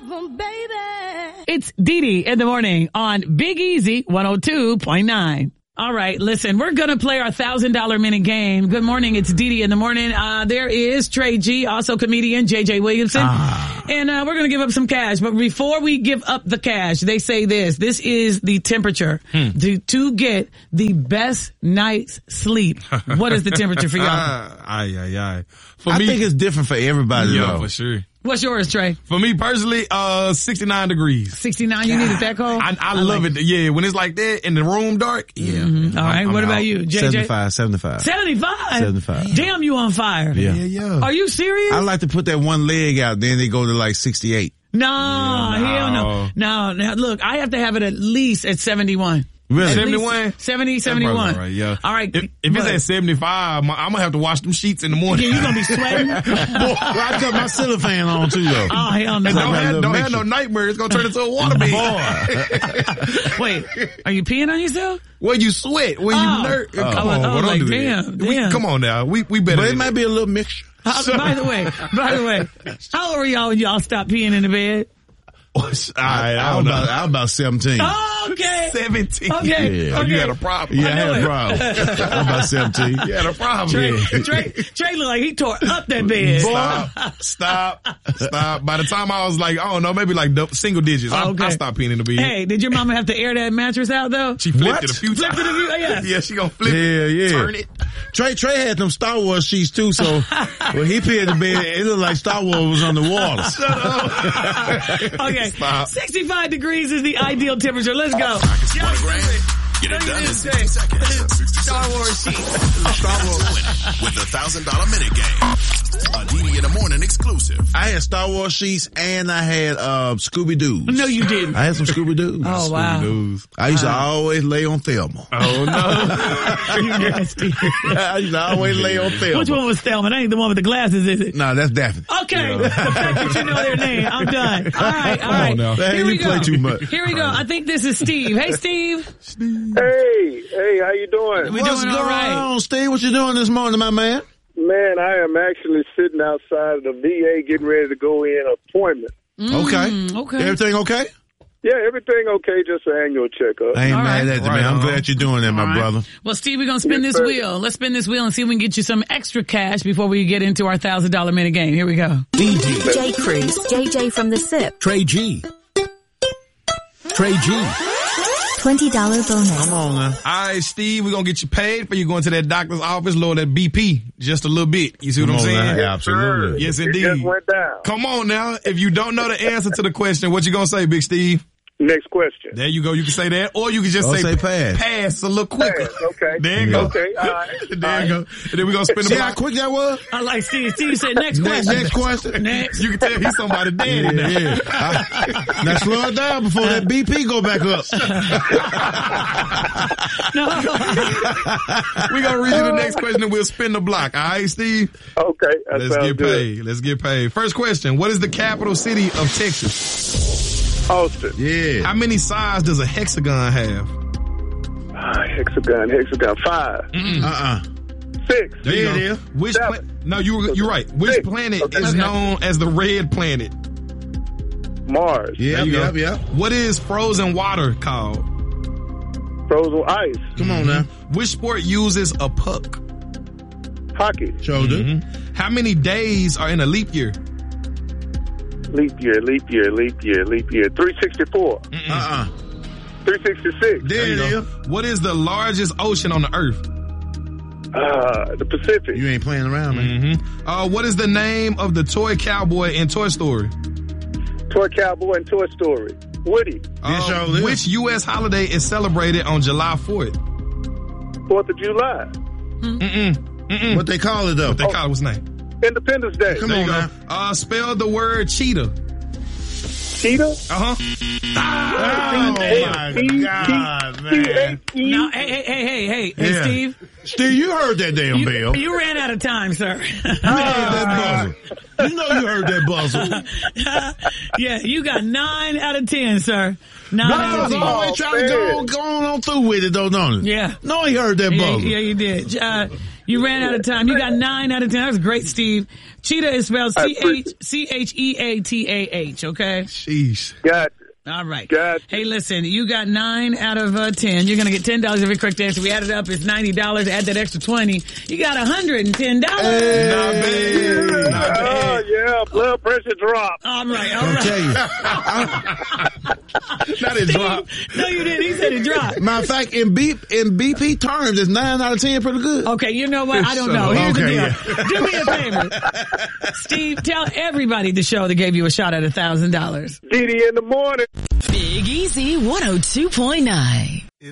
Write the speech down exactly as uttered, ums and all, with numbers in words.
problem, baby. It's Dee Dee in the morning on Big Easy one oh two point nine. All right, listen, we're going to play our one thousand dollars minute game. Good morning, it's Dee Dee in the morning. Uh, there is Trey G, also comedian, J J Williamson. Ah. And uh, we're going to give up some cash. But before we give up the cash, they say this. This is the temperature hmm. to, to get the best night's sleep. What is the temperature for y'all? Aye, aye, aye. For I me, think it's different for everybody, yeah, though. for sure. What's yours, Trey? For me personally, uh, sixty-nine degrees. sixty-nine, you need it that cold? I, I, I love like it. it. Yeah, when it's like that in the room dark. Yeah. Mm-hmm. All right, I'm, what I'm about out. you, J J? seventy-five, seventy-five. seventy-five? seventy-five. Damn, you on fire. Yeah. yeah, yeah. Are you serious? I like to put that one leg out, then they go to like sixty-eight. No, yeah, hell no. No, no, look, I have to have it at least at seventy-one. Really? seventy-one? seventy, seventy-one. Right, yeah. All right. If, if it's at seventy-five, my, I'm going to have to wash them sheets in the morning. Yeah, you're going to be sweating. Boy, I got my ceiling fan on too, though. Oh, hell no. And don't have, don't have no nightmare. It's going to turn into a water bed. Wait, are you peeing on yourself? Well, you sweat when oh. you nerd. Oh. Come oh, on, oh, well, don't like, do damn, that. Damn. We, come on now. We, we better But it than might that. be a little mixture. Uh, by the way, by the way, how old were y'all when y'all stopped peeing in the bed? I, I, I, was about, I was about seventeen. Oh, okay. seventeen. Okay. Yeah. okay. You had a problem. Yeah, I, I had it. a problem. I was about seventeen. You had a problem. Trey, Yeah. Trey, Trey looked like he tore up that bed. Stop. Stop. Stop. By the time I was like, I don't know, maybe like double, single digits, I, okay. I stopped peeing in the bed. Hey, did your mama have to air that mattress out though? She flipped What? it a few Flipped times. it a few, yeah. Yeah, she gonna flip Yeah, it. yeah. Turn it. Trey, Trey had them Star Wars sheets too, so when he peed in the bed, it looked like Star Wars was on the walls. Okay. Stop. sixty-five degrees is the ideal temperature. Let's go. Get it done in sixty seconds. Star Wars sheets. Star Wars winning with the one thousand dollars minute game. A D D in the morning exclusive. I had Star Wars sheets and I had uh, Scooby-Doo's. No, you didn't. I had some Scooby-Doo's. Oh, wow. Scooby-Doo's. I used to Wow. always lay on Thelma. Oh, no. You nasty. I used to always lay on Thelma. Which one was Thelma? That ain't the one with the glasses, is it? No, that's Daphne. Okay. The fact that you know their name. I'm done. All right, all right. now. Hey, Here you we play go. too much. Here we go. I think this is Steve. Hey, Steve. Hey, hey, how you doing? We What's doing all going right. on, Steve? What you doing this morning, my man? Man, I am actually sitting outside of the V A getting ready to go in an appointment. Mm, Okay. Okay. Everything okay? Yeah, everything okay, just an annual checkup. I ain't All mad right. at you, Right man. I'm on. glad you're doing that, my All right. brother. Well, Steve, we're going to spin Yes, this sir. wheel. Let's spin this wheel and see if we can get you some extra cash before we get into our one thousand dollars minute game. Here we go. D D, J Cruz, J J from the S I P, Trey G. Trey G. twenty dollars bonus. Come on, now. All right, Steve, we're going to get you paid for you going to that doctor's office, lower that B P just a little bit. You see what Come I'm on, saying? now. Absolutely. Yes, It indeed. just went down. Come on now. If you don't know the answer to the question, what you going to say, Big Steve? Next question. There you go. You can say that, or you can just Or say, say pass. pass a little quicker. Pass, okay. There you go. Okay, all right. There you go. And then we're going to spin the See how block. quick that was? I like Steve. Steve said next Next, question. next question. Next. You can tell he's somebody dead Yeah, in there. yeah. I- now slow it down before that B P go back up. We're going to read you the next question and we'll spin the block. All right, Steve? Okay, that Let's sounds get good. paid. Let's get paid. First question. What is the capital city of Texas? Austin. Yeah. How many sides does a hexagon have? Ah, hexagon, hexagon. Five, Uh-uh. six. There you There it go. is. Which Seven. pla- no, you, you're right. Which Six. planet Okay. is Okay. known as the red planet? Mars. Yep, There you go. yep, yep. What is frozen water called? Frozen ice. Come on now. Which sport uses a puck? Hockey. Shoulder. Mm-hmm. How many days are in a leap year? Leap year, leap year, leap year, leap year. three sixty-four. Uh-uh. three sixty-six. There you it go. is. What is the largest ocean on the earth? Uh, the Pacific. You ain't playing around, man. Mm-hmm. Uh, what is the name of the toy cowboy in Toy Story? Toy Cowboy and Toy Story. Woody. Uh, sure is. which U S holiday is celebrated on July fourth? Fourth of July. Mm-mm. Mm-mm. What they call it, though? They call it what's name? Independence Day. Come There on you go. now. Uh, spell the word cheetah. Cheetah. Uh-huh. Oh, my God, man. No, hey, hey, hey, hey, hey, hey, Yeah. Steve. Steve, you heard that damn You, bell. you ran out of time, sir. You heard that buzzer. You know you heard that buzzer. Yeah, you got nine out of ten, sir. Nine out Buzzer of ten. always trying to go on, go on, on through with it, though, don't it? Yeah. No, he heard that Yeah, buzzer. yeah, you did. Uh, You ran out of time. You got nine out of ten. That was great, Steve. Cheetah is spelled C H C H E A T A H, okay? Jeez. Got All right. Gotcha. Hey, listen, you got nine out of uh, ten. You're going to get ten dollars every correct answer. We add it up. It's ninety dollars. Add that extra twenty. You got one hundred ten dollars. Hey. Not bad. Not bad. Oh, yeah. Blood pressure dropped. All right. All I'll right. tell you. Not it dropped. No, you didn't. He said it dropped. Matter of fact, in B in B P terms, it's nine out of ten pretty good. Okay, you know what? I don't know. Here's Okay, the deal. Do me a favor. Steve, tell everybody the show that gave you a shot at one thousand dollars. Didi in the morning. Big Easy one oh two point nine.